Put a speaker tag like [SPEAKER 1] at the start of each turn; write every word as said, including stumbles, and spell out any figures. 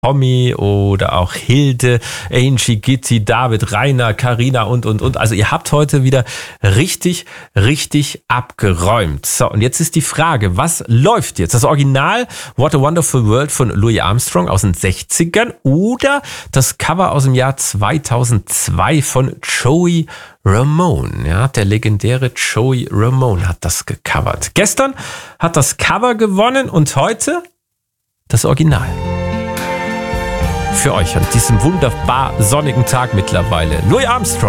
[SPEAKER 1] Tommy oder auch Hilde, Angie, Gitti, David, Rainer, Carina und, und, und. Also ihr habt heute wieder richtig, richtig abgeräumt. So, und jetzt ist die Frage, was läuft jetzt? Das Original What a Wonderful World von Louis Armstrong aus den sechzigern oder das Cover aus dem Jahr zweitausendzwei von Joey Ramone? Ja, der legendäre Joey Ramone hat das gecovert. Gestern hat das Cover gewonnen und heute das Original. Für euch an diesem wunderbar sonnigen Tag mittlerweile. Louis Armstrong.